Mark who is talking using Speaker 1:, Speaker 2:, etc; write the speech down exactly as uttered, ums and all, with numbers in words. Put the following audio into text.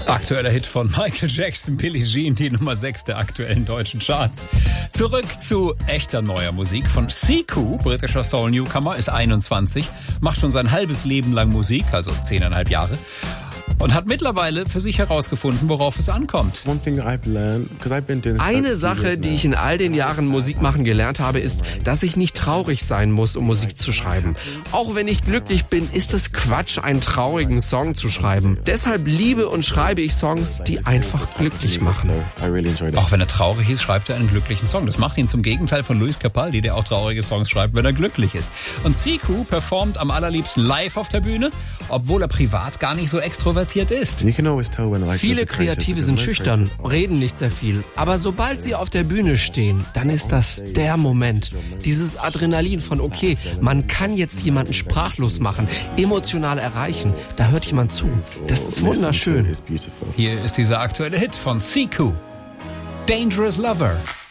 Speaker 1: Aktueller Hit von Michael Jackson, Billie Jean, die Nummer sechs der aktuellen deutschen Charts. Zurück zu echter neuer Musik von Siku, britischer Soul-Newcomer, ist einundzwanzig, macht schon sein halbes Leben lang Musik, also zehneinhalb Jahre. Und hat mittlerweile für sich herausgefunden, worauf es ankommt.
Speaker 2: Eine Sache, die ich in all den Jahren Musik machen gelernt habe, ist, dass ich nicht traurig sein muss, um Musik zu schreiben. Auch wenn ich glücklich bin, ist es Quatsch, einen traurigen Song zu schreiben. Deshalb liebe und schreibe ich Songs, die einfach glücklich machen.
Speaker 1: Auch wenn er traurig ist, schreibt er einen glücklichen Song. Das macht ihn zum Gegenteil von Luis Capaldi, der auch traurige Songs schreibt, wenn er glücklich ist. Und Siku performt am allerliebsten live auf der Bühne, obwohl er privat gar nicht so extrovertiert ist.
Speaker 2: Viele Kreative sind schüchtern, reden nicht sehr viel. Aber sobald sie auf der Bühne stehen, dann ist das der Moment. Dieses Adrenalin von, okay, man kann jetzt jemanden sprachlos machen, emotional erreichen. Da hört jemand zu. Das ist wunderschön.
Speaker 1: Hier ist dieser aktuelle Hit von Siku, Dangerous Lover.